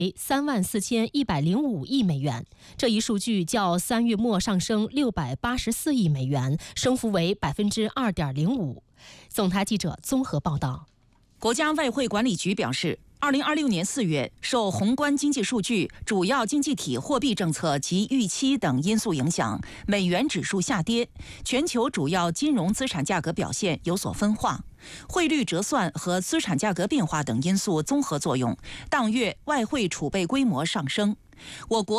34105亿美元，这一数据较3月末上升684亿美元，升幅为2.05%。总台记者综合报道。 国家外汇管理局表示，2026年4月，受宏观经济数据、主要经济体货币政策及预期等因素影响，美元指数下跌，全球主要金融资产价格表现有所分化。汇率折算和资产价格变化等因素综合作用，当月外汇储备规模上升。我国